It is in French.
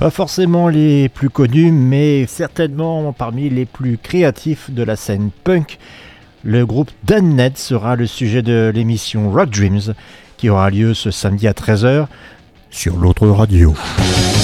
Pas forcément les plus connus, mais certainement parmi les plus créatifs de la scène punk. Le groupe Damned sera le sujet de l'émission Rock Dreams, qui aura lieu ce samedi à 13h sur l'autre radio.